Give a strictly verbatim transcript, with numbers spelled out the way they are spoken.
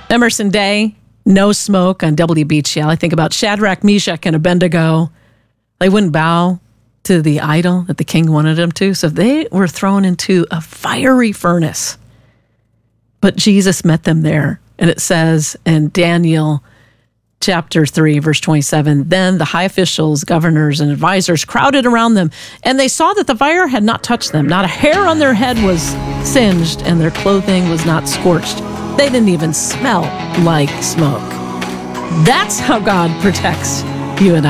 Emerson Day, no smoke on W B T L. I think about Shadrach, Meshach, and Abednego. They wouldn't bow to the idol that the king wanted them to, so they were thrown into a fiery furnace. But Jesus met them there, and it says in Daniel chapter three, verse twenty-seven, then the high officials, governors, and advisors crowded around them, and they saw that the fire had not touched them. Not a hair on their head was singed, and their clothing was not scorched. They didn't even smell like smoke. That's how God protects you and I.